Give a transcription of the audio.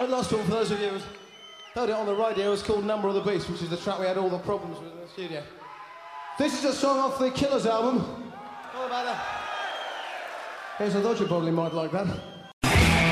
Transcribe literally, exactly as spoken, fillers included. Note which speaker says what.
Speaker 1: That last one, for those of you who heard it on the radio, is called Number of the Beast, which is the track we had all the problems with in the studio. This is a song off the Killers album. All about that. Here's, I thought you probably might like that.